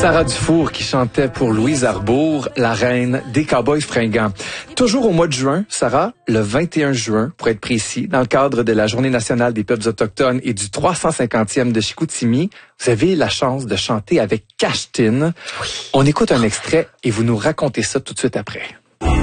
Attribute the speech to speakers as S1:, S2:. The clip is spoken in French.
S1: Sarah Dufour qui chantait pour Louise Arbour, la reine des cowboys fringants. Toujours au mois de juin, Sarah, le 21 juin, pour être précis, dans le cadre de la Journée nationale des peuples autochtones et du 350e de Chicoutimi, vous avez la chance de chanter avec Cash Tin. On écoute un extrait et vous nous racontez ça tout de suite après.